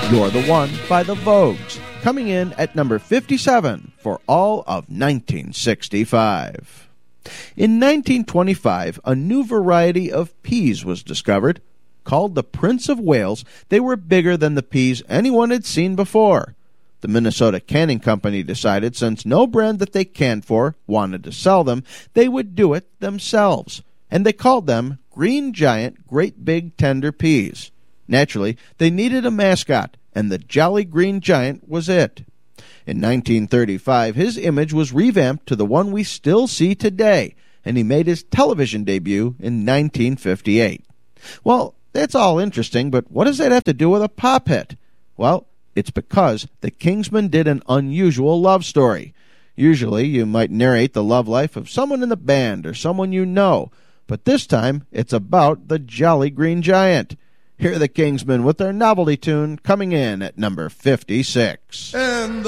You're the One by the Vogues, coming in at number 57 for all of 1965. In 1925, a new variety of peas was discovered. Called the Prince of Wales, they were bigger than the peas anyone had seen before. The Minnesota Canning Company decided since no brand that they canned for wanted to sell them, they would do it themselves. And they called them Green Giant Great Big Tender Peas. Naturally, they needed a mascot, and the Jolly Green Giant was it. In 1935, his image was revamped to the one we still see today, and he made his television debut in 1958. Well, that's all interesting, but what does that have to do with a pop hit? Well, it's because the Kingsmen did an unusual love story. Usually, you might narrate the love life of someone in the band or someone you know, but this time, it's about the Jolly Green Giant. Here are the Kingsmen with their novelty tune coming in at number 56.